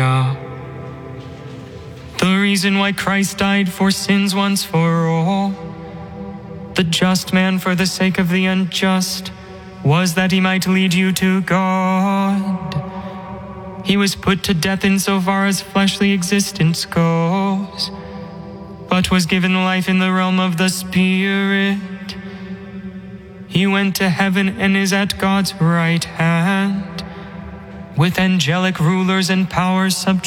Alleluia. The reason why Christ died for sins once for all, the just man for the sake of the unjust, was that he might lead you to God. He was put to death insofar as fleshly existence goes, but was given life in the realm of the Spirit. He went to heaven and is at God's right hand, with angelic rulers and powers subject